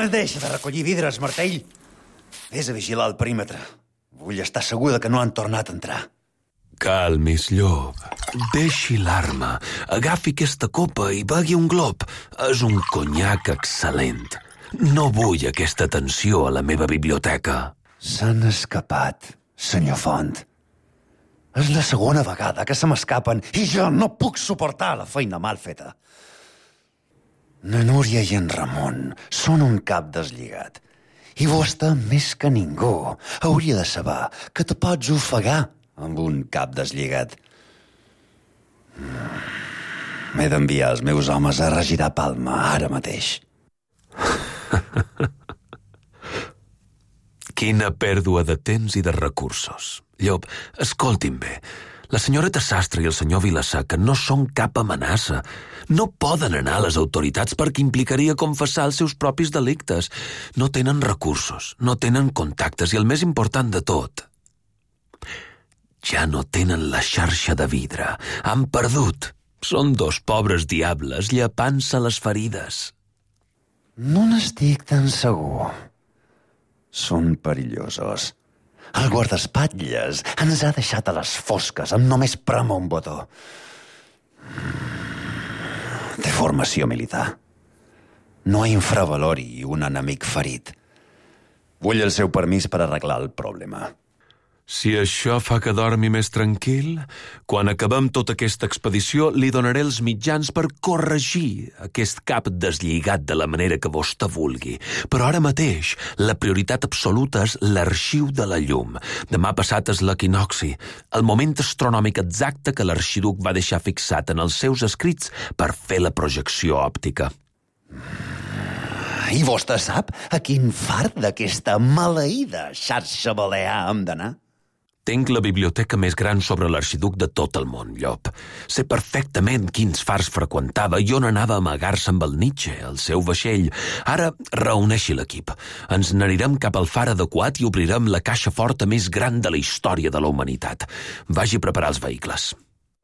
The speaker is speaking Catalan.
Ara deixa de recollir vidres, Martell. Vés a vigilar el perímetre. Vull estar segura que no han tornat a entrar. Calmis, llop. Deixi l'arma. Agafi aquesta copa i begui un glop. És un conyac excel·lent. No vull aquesta tensió a la meva biblioteca. S'han escapat, senyor Font. És la segona vegada que se m'escapen i jo no puc suportar la feina mal feta. Na Núria i en Ramon són un cap deslligat. I vostè, més que ningú, hauria de saber que te pots ofegar amb un cap deslligat. M'he d'enviar els meus homes a regirar Palma ara mateix. Quina pèrdua de temps i de recursos. Llop, escolti'm bé. La senyoreta Sastre i el senyor Vilaseca no són cap amenaça. No poden anar a les autoritats perquè implicaria confessar els seus propis delictes. No tenen recursos, no tenen contactes i el més important de tot, ja no tenen la xarxa de vidre. Han perdut. Són dos pobres diables llepant-se les ferides. No n'estic tan segur. Són perillosos. El guardaespatlles ens ha deixat a les fosques amb només premar un botó. Té formació militar. No infravalori un enemic ferit. Vull el seu permís per arreglar el problema. Si això fa que dormi més tranquil, quan acabem tota aquesta expedició li donaré els mitjans per corregir aquest cap deslligat de la manera que vostè vulgui. Però ara mateix la prioritat absoluta és l'arxiu de la llum. Demà passat és l'equinocci, el moment astronòmic exacte que l'arxiduc va deixar fixat en els seus escrits per fer la projecció òptica. I vostè sap a quin far d'aquesta maleïda xarxa balear hem d'anar? Tinc la biblioteca més gran sobre l'arxiduc de tot el món, Llop. Sé perfectament quins fars freqüentava i on anava a amagar-se amb el Nietzsche, el seu vaixell. Ara reuneixi l'equip. Ens n'anirem cap al far adequat i obrirem la caixa forta més gran de la història de la humanitat. Vagi a preparar els vehicles.